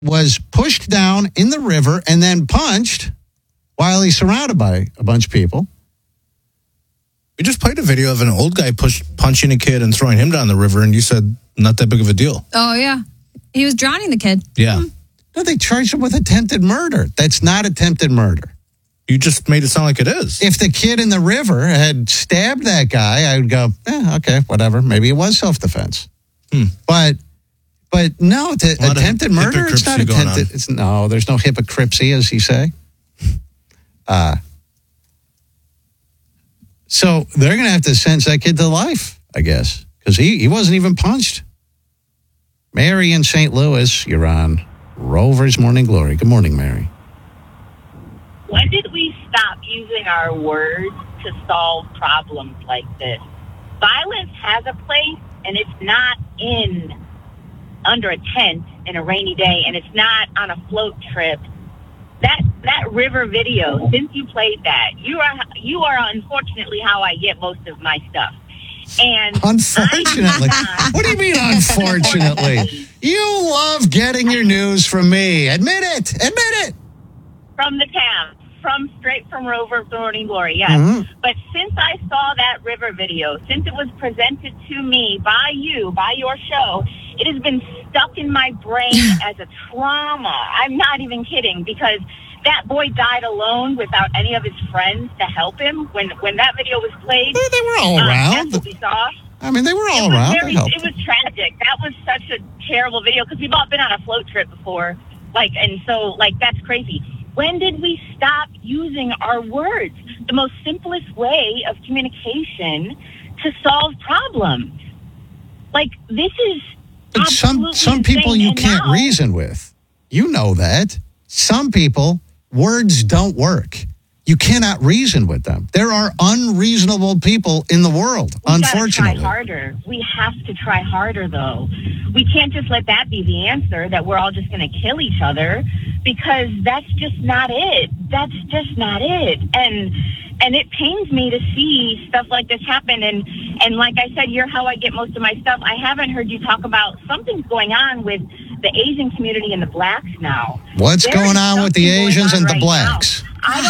was pushed down in the river and then punched while he's surrounded by a bunch of people. We just played a video of an old guy punching a kid and throwing him down the river, and you said not that big of a deal. Oh, yeah. He was drowning the kid. Yeah. No, they charged him with attempted murder. That's not attempted murder. You just made it sound like it is. If the kid in the river had stabbed that guy, I would go, okay, whatever. Maybe it was self-defense. But no, attempted murder, it's not attempted. There's no hypocrisy, as you say. So they're going to have to sentence that kid to life, I guess, because he wasn't even punched. Mary in St. Louis, you're on Rover's Morning Glory. Good morning, Mary. When did we stop using our words to solve problems like this? Violence has a place, and it's not under a tent in a rainy day, and it's not on a float trip. That river video, since you played that, you are unfortunately how I get most of my stuff. And unfortunately? What do you mean, unfortunately? You love getting your news from me. Admit it. Admit it. From the town. Straight from Rover Morning Glory, yes. Mm-hmm. But since I saw that river video, since it was presented to me by your show, it has been stuck in my brain as a trauma. I'm not even kidding, because that boy died alone without any of his friends to help him. When that video was played, they were all around. That's what we saw. I mean, they were all around. It was tragic. That was such a terrible video, because we've all been on a float trip before. That's crazy. When did we stop using our words? The most simplest way of communication to solve problems. This is but some people you can't reason with. You know that. Some people, words don't work. You cannot reason with them. There are unreasonable people in the world, unfortunately. Try harder. We have to try harder, though. We can't just let that be the answer, that we're all just going to kill each other, because that's just not it. That's just not it. And it pains me to see stuff like this happen. And like I said, you're how I get most of my stuff. I haven't heard you talk about something's going on with the Asian community and the blacks now. What's going on with the Asians and the blacks?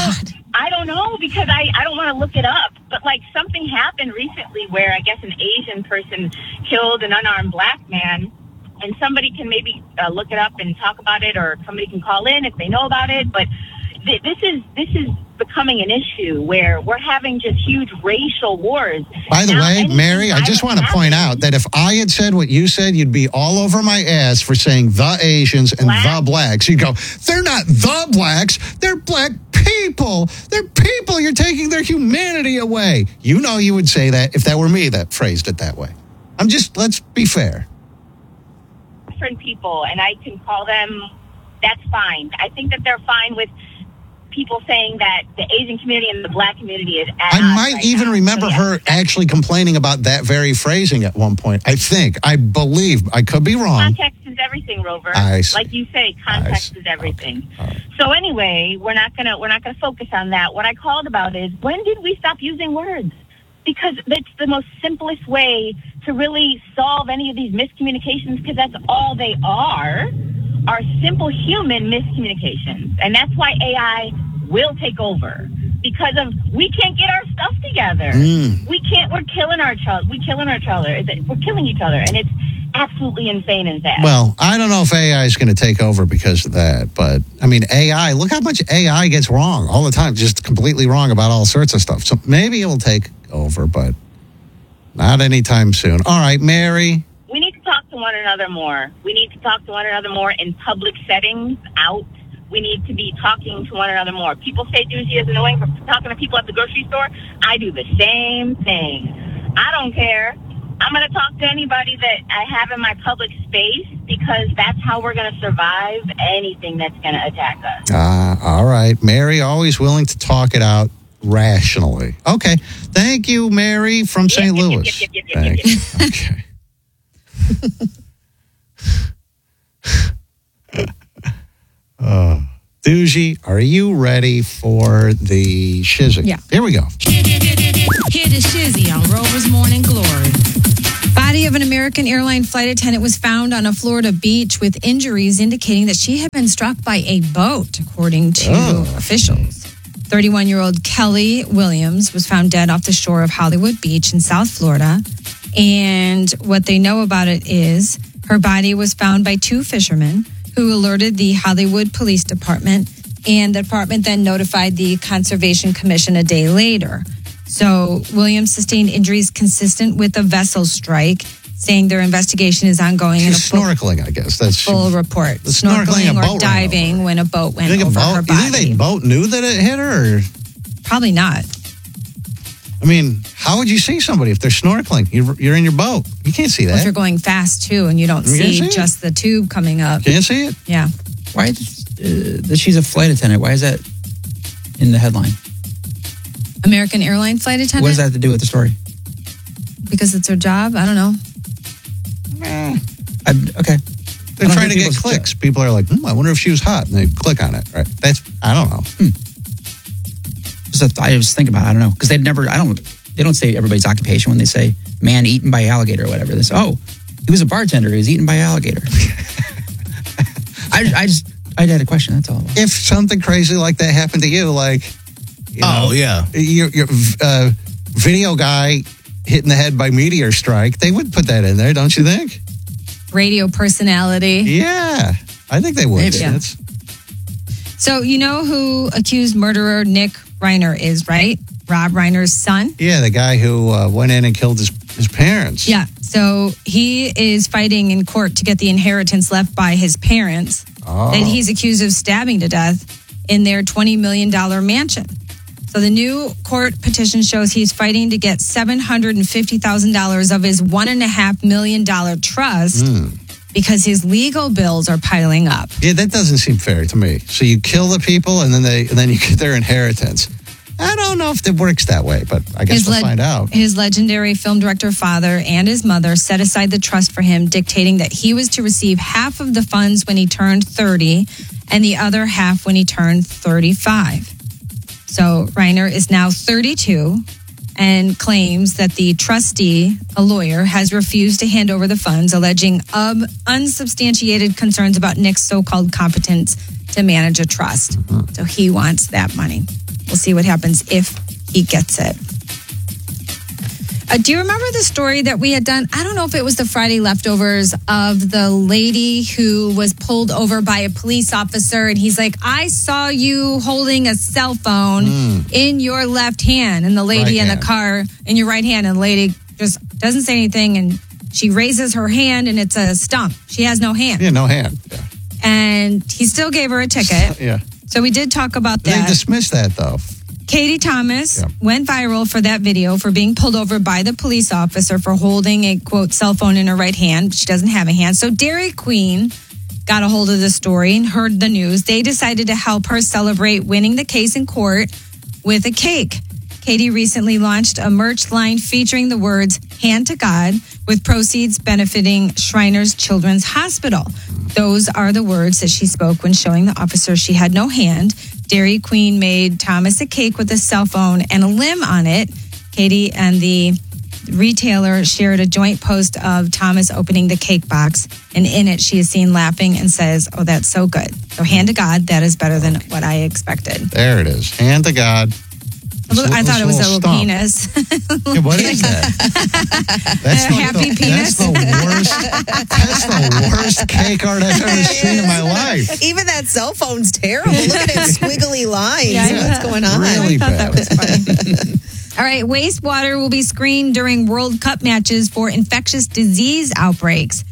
I don't know, because I don't want to look it up. But something happened recently where I guess an Asian person killed an unarmed black man. And somebody can maybe look it up and talk about it, or somebody can call in if they know about it. But this is becoming an issue where we're having just huge racial wars. By the way, Mary, I just want to point out that if I had said what you said, you'd be all over my ass for saying the Asians and the blacks. You'd go, they're not the blacks, they're black people. They're people. You're taking their humanity away. You know you would say that if that were me that phrased it that way. Let's be fair. Different people, and I can call them, that's fine. I think that they're fine with people saying that the Asian community and the black community is at I might even remember her actually complaining about that very phrasing at one point. I believe, I could be wrong. Context is everything, Rover. Like you say, context is everything. Okay. So anyway, we're not gonna focus on that. What I called about is, when did we stop using words? Because it's the most simplest way to really solve any of these miscommunications, because that's all they are simple human miscommunications. And that's why AI will take over, because we can't get our stuff together. We're killing each other, and it's absolutely insane and sad. Well, I don't know if AI is going to take over because of that, but I mean, AI, look how much AI gets wrong all the time, just completely wrong about all sorts of stuff. So maybe it will take over, but not anytime soon. All right, Mary. We need to talk to one another more. We need to talk to one another more in public settings, out. We need to be talking to one another more. People say Doozy is annoying for talking to people at the grocery store. I do the same thing. I don't care. I'm going to talk to anybody that I have in my public space, because that's how we're going to survive anything that's going to attack us. All right. Mary, always willing to talk it out rationally. Okay. Thank you, Mary from St. Louis. Thanks. Okay. Doozy, are you ready for the shizzy? Yeah. Here we go. Hear the shizzy on Rover's Morning Glory. body of an American airline flight attendant was found on a Florida beach with injuries indicating that she had been struck by a boat, according to officials. 31-year-old Kelly Williams was found dead off the shore of Hollywood Beach in South Florida. And what they know about it is her body was found by two fishermen who alerted the Hollywood Police Department, and the department then notified the Conservation Commission a day later. So Williams sustained injuries consistent with a vessel strike, saying their investigation is ongoing. She's snorkeling, I guess. That's full report. Snorkeling or diving when a boat went over her body. You think the boat knew that it hit her? Or? Probably not. I mean, how would you see somebody if they're snorkeling? You're in your boat. You can't see that. Well, if you're going fast, too, and you don't see just the tube coming up. Can't see it? Yeah. Why is she's a flight attendant? Why is that in the headline? American airline flight attendant? What does that have to do with the story? Because it's her job? I don't know. Okay. They're trying to get clicks. People are like, I wonder if she was hot. And they click on it. Right? I don't know. I was thinking about it. I don't know. Because they don't say everybody's occupation when they say man eaten by alligator or whatever. They say, he was a bartender. He was eaten by alligator. I had a question. That's all. If something crazy like that happened to you, like, your video guy hit in the head by meteor strike, they would put that in there, don't you think? Radio personality. Yeah, I think they would. Yeah. So you know who accused murderer Nick Reiner is, right? Rob Reiner's son. Yeah, the guy who went in and killed his parents. Yeah, so he is fighting in court to get the inheritance left by his parents that he's accused of stabbing to death in their $20 million mansion. So the new court petition shows he's fighting to get $750,000 of his $1.5 million trust because his legal bills are piling up. Yeah, that doesn't seem fair to me. So you kill the people and then you get their inheritance. I don't know if it works that way, but I guess we'll find out. His legendary film director father and his mother set aside the trust for him, dictating that he was to receive half of the funds when he turned 30 and the other half when he turned 35. So Reiner is now 32 and claims that the trustee, a lawyer, has refused to hand over the funds, alleging unsubstantiated concerns about Nick's so-called competence to manage a trust. So he wants that money. We'll see what happens if he gets it. Do you remember the story that we had done? I don't know if it was the Friday leftovers of the lady who was pulled over by a police officer. And he's like, I saw you holding a cell phone in your left hand. And the lady in the car in your right hand. And the lady just doesn't say anything. And she raises her hand and it's a stump. She has no hand. Yeah, no hand. Yeah. And he still gave her a ticket. Yeah. So we did talk about that. They dismissed that, though. Katie Thomas went viral for that video for being pulled over by the police officer for holding a, quote, cell phone in her right hand. She doesn't have a hand. So Dairy Queen got a hold of the story and heard the news. They decided to help her celebrate winning the case in court with a cake. Katie recently launched a merch line featuring the words "Hand to God," with proceeds benefiting Shriners Children's Hospital. Those are the words that she spoke when showing the officer she had no hand. Dairy Queen made Thomas a cake with a cell phone and a limb on it. Katie and the retailer shared a joint post of Thomas opening the cake box, and in it she is seen laughing and says, "Oh, that's so good." So hand to God, that is better than what I expected. There it is. Hand to God. I thought it was a little penis. Yeah, what is that? That's a happy penis. That's the worst cake art I've ever seen in my life. Even that cell phone's terrible. Look at its squiggly lines. Yeah, what's going on? Really I thought bad. that was funny. All right, wastewater will be screened during World Cup matches for infectious disease outbreaks.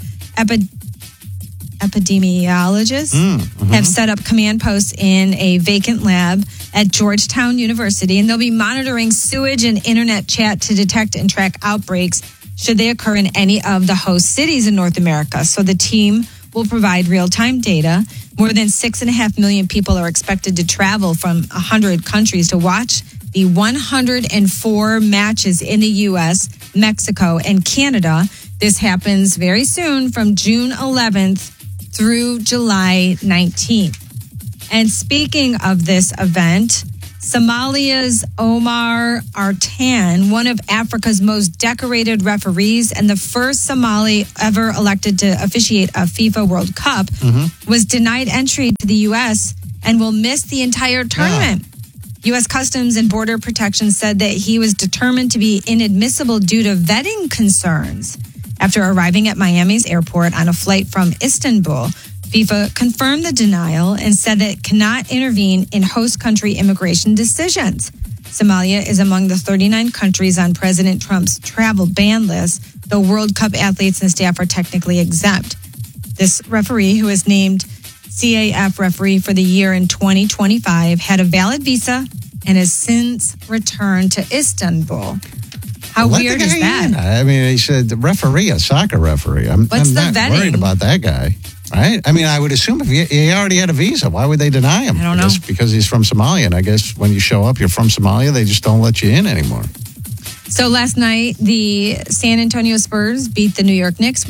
Epidemiologists have set up command posts in a vacant lab at Georgetown University, and they'll be monitoring sewage and internet chat to detect and track outbreaks should they occur in any of the host cities in North America. So the team will provide real-time data. More than 6.5 million people are expected to travel from 100 countries to watch the 104 matches in the U.S., Mexico, and Canada. This happens very soon from June 11th through July 19th. And speaking of this event, Somalia's Omar Artan, one of Africa's most decorated referees and the first Somali ever elected to officiate a FIFA World Cup, was denied entry to the U.S. and will miss the entire tournament. U.S. Customs and Border Protection said that he was determined to be inadmissible due to vetting concerns. After arriving at Miami's airport on a flight from Istanbul, FIFA confirmed the denial and said that it cannot intervene in host country immigration decisions. Somalia is among the 39 countries on President Trump's travel ban list, though World Cup athletes and staff are technically exempt. This referee, who was named CAF referee for the year in 2025, had a valid visa and has since returned to Istanbul. How weird is that? I mean, he said referee, a soccer referee. I'm What's the not vetting? worried about that guy, right? I mean, I would assume if he already had a visa, why would they deny him? I don't know. Just because he's from Somalia. And I guess when you show up, you're from Somalia, they just don't let you in anymore. So last night, the San Antonio Spurs beat the New York Knicks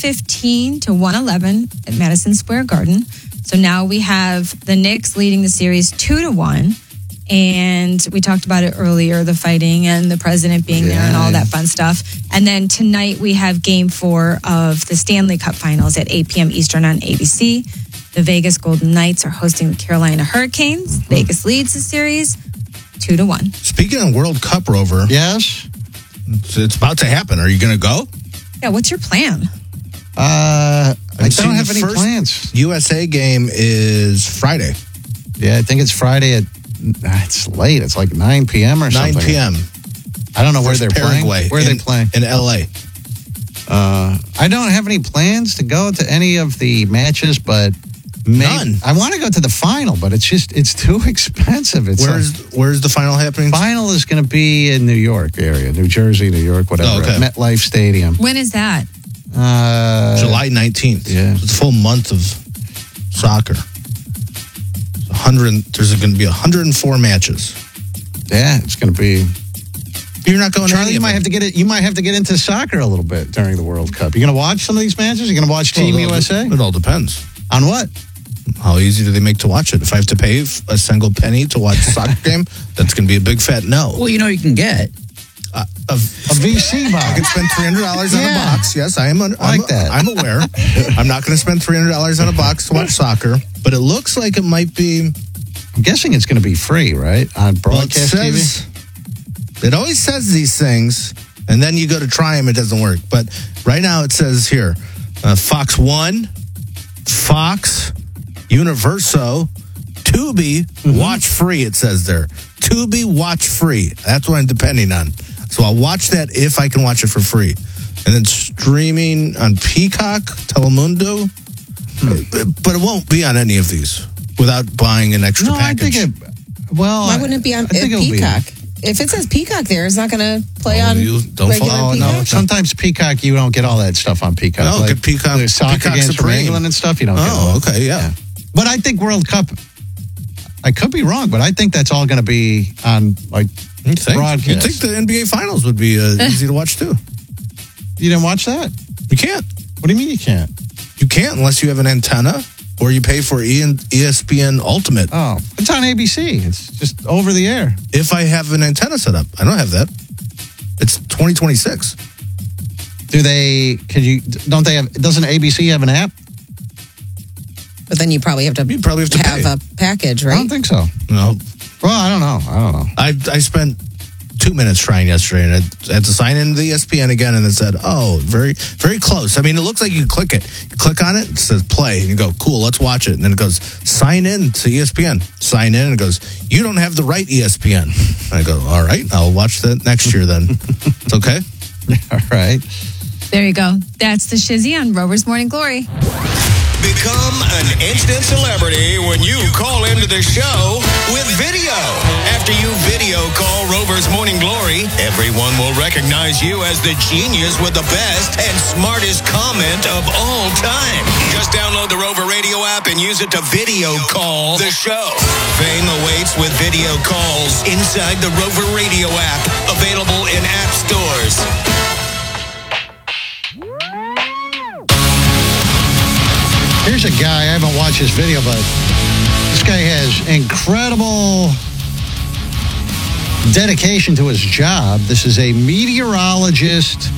115-111 at Madison Square Garden. So now we have the Knicks leading the series 2-1. And we talked about it earlier, the fighting and the president being there and all that fun stuff. And then tonight we have game 4 of the Stanley Cup Finals at 8 p.m. Eastern on ABC. The Vegas Golden Knights are hosting the Carolina Hurricanes. Vegas leads the series 2-1. Speaking of World Cup, Rover, Yes? it's about to happen. Are you going to go? Yeah, what's your plan? I I'm seeing don't have the any first plans. USA game is Friday, Yeah, I think it's Friday at, it's late. It's like 9 p.m. or 9 something. p.m. I don't know where they're Paraguay. playing. Where are they playing? In L.A. I don't have any plans to go to any of the matches, but None. I want to go to the final, but it's too expensive. It's Where's the final happening? final is going to be in New York area, New Jersey, New York, whatever. Oh, okay. At MetLife Stadium. When is that? July 19th. Yeah. It's a full month of soccer. There's going to be 104 matches. Yeah, it's going to be. You're not going. Charlie, you might have to get it. You might have to get into soccer a little bit during the World Cup. You going to watch some of these matches? You going to watch Team USA? It all depends. On what? How easy do they make to watch it? If I have to pay a single penny to watch a soccer game, that's going to be a big fat no. Well, you know you can get. A VC box. I could spend $300 on a box. Yes, I'm that. I'm aware. I'm not going to spend $300 on a box to watch soccer, but it looks like it might be. I'm guessing it's going to be free, right? On broadcast TV? It always says these things, and then you go to try them, it doesn't work. But right now it says here, Fox 1, Fox, Universo, Tubi, watch free, it says there. Tubi, watch free. That's what I'm depending on. So I'll watch that if I can watch it for free. And then streaming on Peacock, Telemundo, but it won't be on any of these without buying an extra package. I think Why wouldn't it be on Peacock? If it says Peacock there, it's not going to play on don't regular follow. Peacock? No, sometimes Peacock, you don't get all that stuff on Peacock. No, get Peacock. The soccer Peacock games from Supreme. England and stuff, you don't get all Oh, that. okay, yeah. But I think World Cup, I could be wrong, but I think that's all going to be on like broadcast. You'd think the NBA Finals would be easy to watch too. You didn't watch that? You can't. What do you mean you can't? You can't unless you have an antenna or you pay for ESPN Ultimate. Oh, it's on ABC. It's just over the air. If I have an antenna set up, I don't have that. It's 2026. Don't they have, doesn't ABC have an app? But then you probably have to You'd probably have to have pay. a package, I right? don't think so. No. Well, I don't know. I spent 2 minutes trying yesterday, and I had to sign into the ESPN again, and it said, "Oh, very, very close." I mean, it looks like you click it. You click on it, it says play, and you go, "Cool, let's watch it." And then it goes, "Sign in to ESPN." Sign in, and it goes, "You don't have the right ESPN." And I go, "All right, I'll watch that next year then." It's okay. All right. There you go. That's the Shizzy on Rover's Morning Glory. Become an instant celebrity when you call into the show with video. After you video call Rover's Morning Glory, everyone will recognize you as the genius with the best and smartest comment of all time. Just download the Rover Radio app and use it to video call the show. Fame awaits with video calls inside the Rover Radio app, available in app stores. Here's a guy, I haven't watched his video, but this guy has incredible dedication to his job. This is a meteorologist.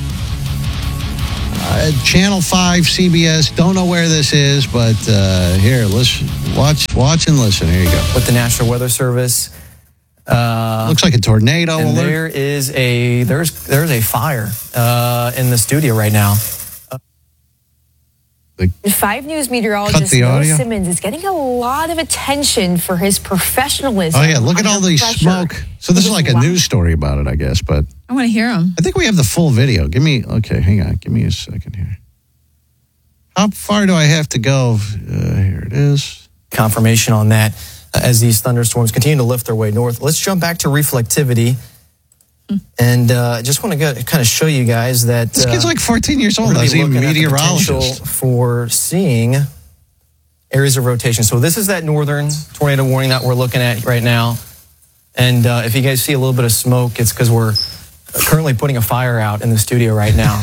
Channel 5, CBS. Don't know where this is, but here, let's watch and listen. Here you go. With the National Weather Service. Looks like a tornado And alert. there's a fire in the studio right now. 5 News meteorologist Noah Simmons is getting a lot of attention for his professionalism. Oh, yeah, look at all the smoke. So this is like a news story about it, I guess, but I want to hear him. I think we have the full video. Okay, hang on. Give me a second here. How far do I have to go? Here it is. Confirmation on that as these thunderstorms continue to lift their way north. Let's jump back to reflectivity. And just want to kind of show you guys that this kid's like 14 years old. He's a meteorologist for seeing areas of rotation. So this is that northern tornado warning that we're looking at right now. And if you guys see a little bit of smoke, it's because we're currently putting a fire out in the studio right now.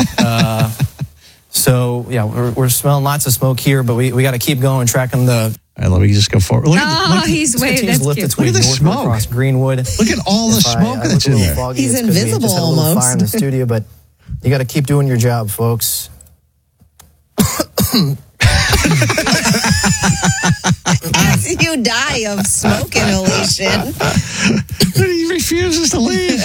So yeah, we're smelling lots of smoke here, but we got to keep going, tracking the. All right, let me just go forward. Look he's way. That's lift cute. its way Look at the north smoke across Greenwood. Look at all the smoke that's in there. Foggy, He's it's 'cause we invisible just had a little almost. fire in the studio, but you got to keep doing your job, folks. You die of smoke inhalation. He refuses to leave.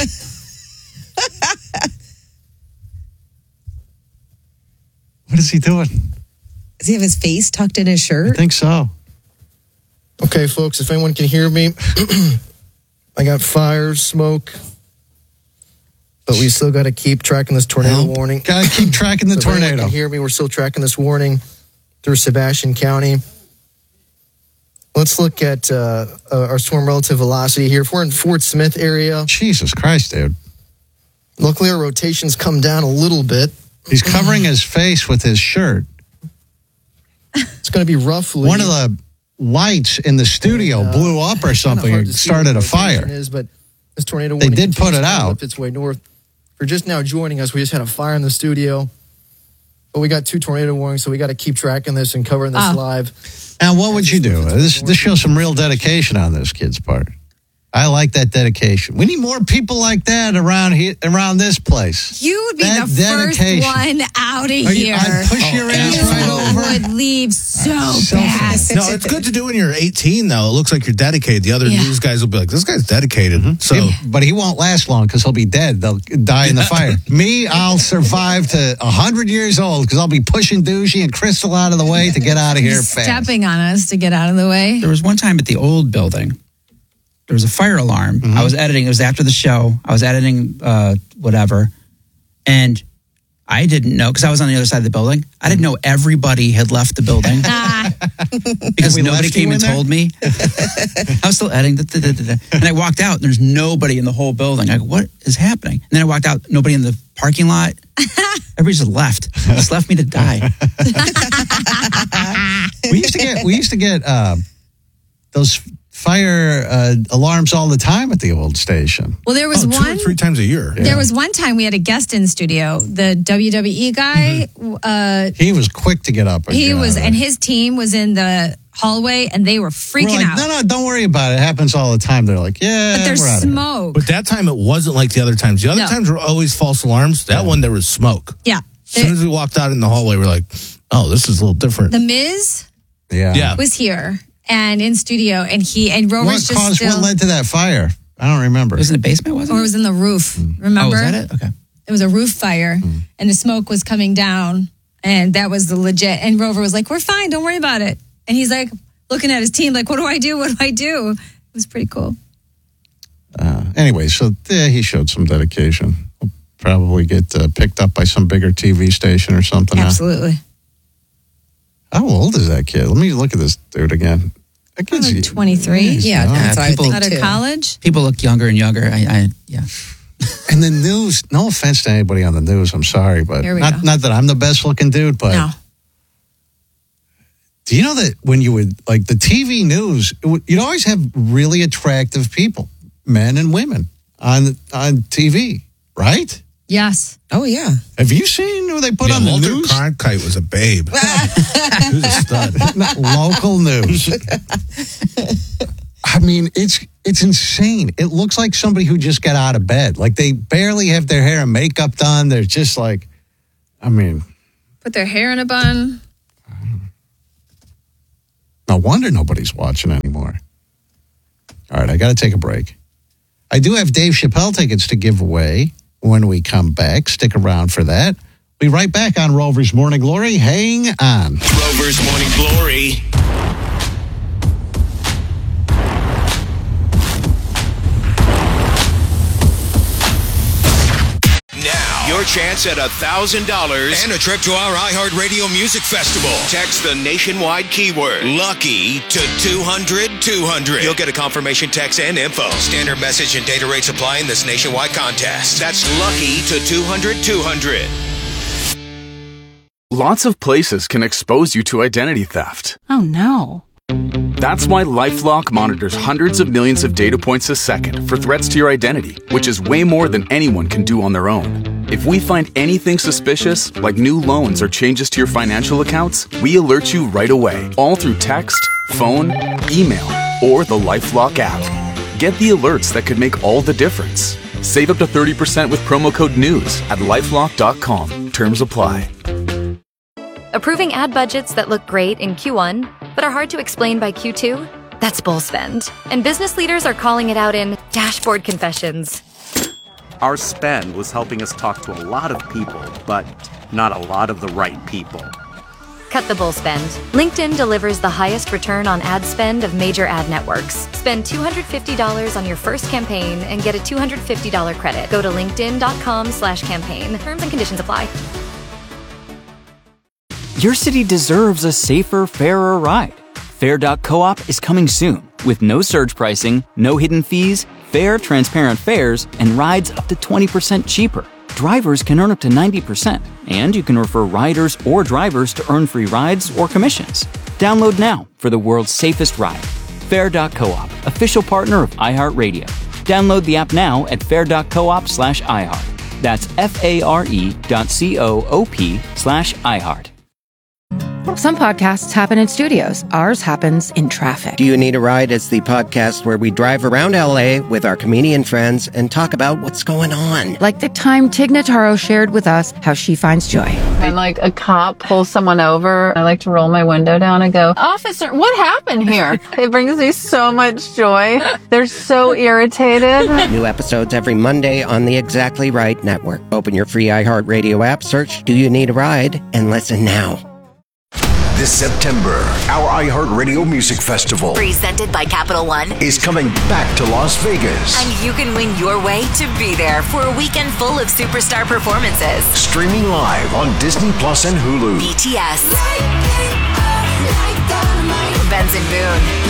What is he doing? Does he have his face tucked in his I shirt? think so. Okay, folks, if anyone can hear me, I got fire, smoke, but we still got to keep tracking this tornado warning. Got to keep tracking the If anyone tornado. can hear me, we're still tracking this warning through Sebastian County. Let's look at our storm relative velocity here. If we're in Fort Smith area, Jesus Christ, dude. luckily our rotations come down a little bit. He's covering his face with his shirt. It's going to be roughly One of the lights in the studio blew up or something and started a fire. But this tornado They warning did put continues it to out. lift its way north. If you're just now joining us, we just had a fire in the studio. But we got 2 tornado warnings, so we got to keep tracking this and covering this live. Now, what would you do? This shows some real dedication on this kid's part. I like that dedication. We need more people like that around this place. You would be That the dedication. first one out of here. I'd push your ass right over. You would leave so fast. No, it's good to do when you're 18, though. It looks like you're dedicated. The other news guys will be like, this guy's dedicated. So, But he won't last long because he'll be dead. They'll die in the fire. Me, I'll survive to 100 years old because I'll be pushing Dougie and Crystal out of the way to get out of here He's fast. stepping on us to get out of the way. There was one time at the old building, there was a fire alarm. I was editing. It was after the show. I was editing whatever. And I didn't know, because I was on the other side of the building. I didn't know everybody had left the building. Because nobody came and told me. I was still editing. And I walked out, and there's nobody in the whole building. I go, what is happening? And then I walked out, nobody in the parking lot. Everybody just left. Just left me to die. We used to get those fire alarms all the time at the old station. Well, there was 2 one. or 3 times a year. There was one time we had a guest in studio, the WWE guy. He was quick to get up. And get out of there. And his team was in the hallway, and they were freaking We're like, out. No, don't worry about it. It happens all the time. They're like, yeah, But there's we're out of here. smoke. But that time it wasn't like the other times. The other No. times were always false alarms. That one, there was smoke. Yeah. As soon as we walked out in the hallway, we're like, oh, this is a little different. The Miz Yeah. was here and in studio, and Rover's What led to that fire? I don't remember. It was in the basement, wasn't or it? it was in the roof. Remember? Oh, was that it? Okay. It was a roof fire, and the smoke was coming down, and that was the legit. And Rover was like, "We're fine, don't worry about it." And he's like looking at his team, like, "What do I do? What do I do?" It was pretty cool. Anyway, so he showed some dedication. We'll probably get picked up by some bigger TV station or something. Absolutely. How old is that kid? Let me look at this dude again. That kid's Like 23. Yeah, that's what I people- think Out of too. college. People look younger and younger. Yeah. And the news, no offense to anybody on the news, I'm sorry, but Here we go. not that I'm the best looking dude, but No. do you know that when you would, like the TV news, you'd always have really attractive people, men and women on TV, right? Yes. Oh, yeah. Have you seen who they put on the Walter news? Cronkite was a babe. He was a stud. Not local news. mean, it's insane. It looks like somebody who just got out of bed. Like they barely have their hair and makeup done. They're just like, I mean. Put their hair in a bun. No wonder nobody's watching anymore. All right, I got to take a break. I do have Dave Chappelle tickets to give away when we come back. Stick around for that. We'll be right back on Rover's Morning Glory. Hang on. Rover's Morning Glory. Now, your chance at $1,000 and a trip to our iHeartRadio Music Festival. Text the nationwide keyword LUCKY to 200-200. You'll get a confirmation text and info. Standard message and data rates apply in this nationwide contest. That's LUCKY to 200-200. Lots of places can expose you to identity theft. Oh, no. That's why LifeLock monitors hundreds of millions of data points a second for threats to your identity, which is way more than anyone can do on their own. If we find anything suspicious, like new loans or changes to your financial accounts, we alert you right away, all through text, phone, email, or the LifeLock app. Get the alerts that could make all the difference. Save up to 30% with promo code NEWS at LifeLock.com. Terms apply. Approving ad budgets that look great in Q1, but are hard to explain by Q2? That's bull spend. And business leaders are calling it out in Dashboard Confessions. Our spend was helping us talk to a lot of people, but not a lot of the right people. Cut the bull spend. LinkedIn delivers the highest return on ad spend of major ad networks. Spend $250 on your first campaign and get a $250 credit. Go to linkedin.com/campaign. Terms and conditions apply. Your city deserves a safer, fairer ride. Fair.coop is coming soon with no surge pricing, no hidden fees, fair, transparent fares, and rides up to 20% cheaper. Drivers can earn up to 90%, and you can refer riders or drivers to earn free rides or commissions. Download now for the world's safest ride. Fair.coop, official partner of iHeartRadio. Download the app now at fair.coop/iHeart. That's FARE.coop/iHeart. Some podcasts happen in studios. Ours happens in traffic. Do You Need a Ride is the podcast where we drive around LA with our comedian friends and talk about what's going on. Like the time Tig Notaro shared with us how she finds joy. When like a cop pulls someone over, I like to roll my window down and go, "Officer, what happened here?" It brings me so much joy. They're so irritated. New episodes every Monday on the Exactly Right Network. Open your free iHeartRadio app, search Do You Need a Ride, and listen now. This September, our iHeartRadio Music Festival, presented by Capital One, is coming back to Las Vegas. And you can win your way to be there for a weekend full of superstar performances. Streaming live on Disney Plus and Hulu. BTS, Benson Boone,